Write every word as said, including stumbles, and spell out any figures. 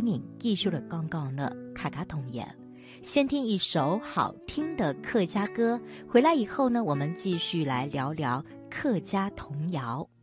人继续了刚刚的客家童谣。先听一首好听的客家歌，回来以后呢，我们继续来聊聊客家童谣。